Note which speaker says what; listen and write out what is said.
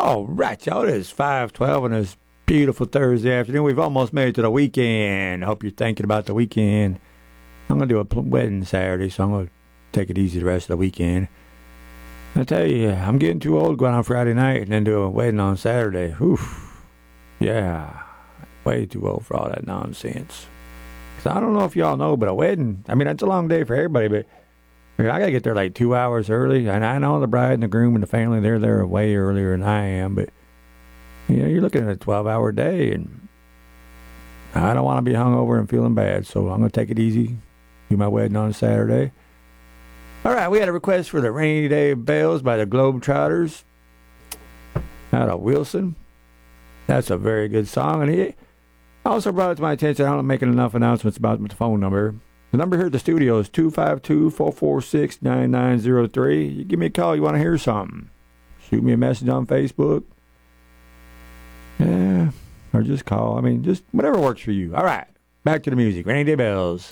Speaker 1: All right, y'all. It is 5:12 on this beautiful Thursday afternoon. We've almost made it to the weekend. I hope you're thinking about the weekend. I'm going to do a wedding Saturday, so I'm going to take it easy the rest of the weekend. I tell you, I'm getting too old to go out on Friday night and then do a wedding on Saturday. Oof. Yeah, way too old for all that nonsense. 'Cause I don't know if y'all know, but a wedding, I mean, it's a long day for everybody, but I got to get there like 2 hours early. And I know the bride and the groom and the family, they're there way earlier than I am, but you're looking at a 12-hour day, and I don't want to be hungover and feeling bad, so I'm going to take it easy, do my wedding on Saturday. All right, we had a request for the Rainy Day Bells by the Globetrotters out of Wilson. That's a very good song, and he also brought it to my attention. I'm not making enough announcements about the phone number. The number here at the studio is 252-446-9903. You give me a call, you want to hear something. Shoot me a message on Facebook. Yeah, or just call. I mean, just whatever works for you. All right, back to the music. Rainy Day Bells.